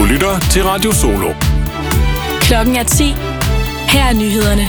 lytter til Radio Solo. Klokken er 10. Her er nyhederne.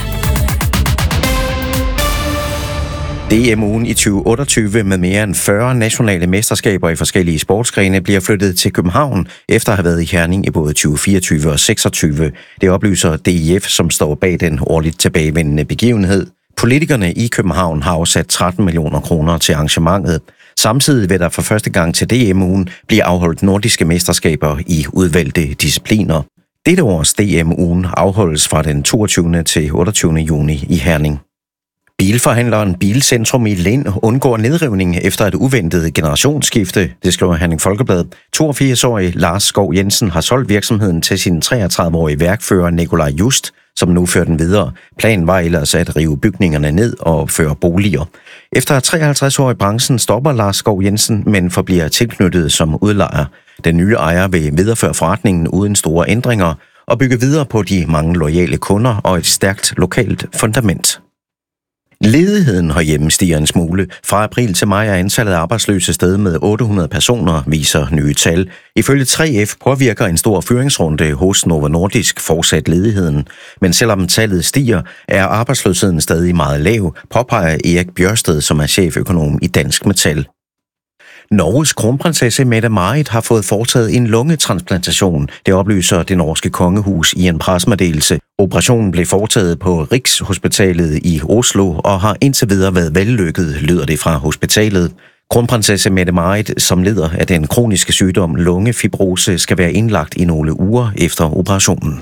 DM-ugen i 2028 med mere end 40 nationale mesterskaber i forskellige sportsgrene bliver flyttet til København, efter at have været i Herning i både 2024 og 2026. Det oplyser DIF, som står bag den årligt tilbagevendende begivenhed. Politikerne i København har afsat 13 millioner kroner til arrangementet. Samtidig vil der for første gang til DM-ugen blive afholdt nordiske mesterskaber i udvalgte discipliner. Dette års DM-ugen afholdes fra den 22. til 28. juni i Herning. Bilforhandleren Bilcentrum i Lind undgår nedrivning efter et uventet generationsskifte, det skriver Herning Folkeblad. 82-årig Lars Skov Jensen har solgt virksomheden til sin 33-årige værkfører Nikolaj Just, som nu fører den videre. Planen var ellers at rive bygningerne ned og opføre boliger. Efter 53 år i branchen stopper Lars Skov Jensen, men forbliver tilknyttet som udlejer. Den nye ejer vil videreføre forretningen uden store ændringer og bygge videre på de mange loyale kunder og et stærkt lokalt fundament. Ledigheden herhjemme stiger en smule. Fra april til maj er antallet af arbejdsløse steget med 800 personer, viser nye tal. Ifølge 3F påvirker en stor fyringsrunde hos Novo Nordisk fortsat ledigheden. Men selvom tallet stiger, er arbejdsløsheden stadig meget lav, påpeger Erik Bjørsted, som er cheføkonom i Dansk Metal. Norges kronprinsesse Mette-Marit har fået foretaget en lungetransplantation. Det oplyser det norske kongehus i en pressemeddelelse. Operationen blev foretaget på Rigshospitalet i Oslo og har indtil videre været vellykket, lyder det fra hospitalet. Kronprinsesse Mette-Marit, som lider af den kroniske sygdom lungefibrose, skal være indlagt i nogle uger efter operationen.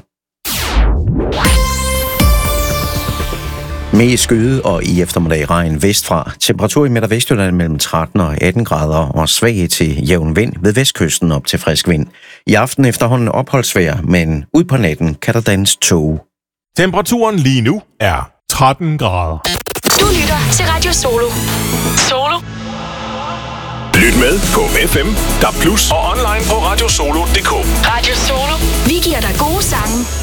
Med skyde og i eftermiddag regn vestfra. Temperatur i Midt- og Vestjylland mellem 13 og 18 grader og svag til jævn vind ved vestkysten op til frisk vind. I aften efterhånden opholdsvejr, men ud på natten kan der dannes tåge. Temperaturen lige nu er 13 grader. Du lytter til Radio Solo. Solo. Lyt med på FM, DAB+ og online på radiosolo.dk. Radio Solo. Vi giver dig gode sange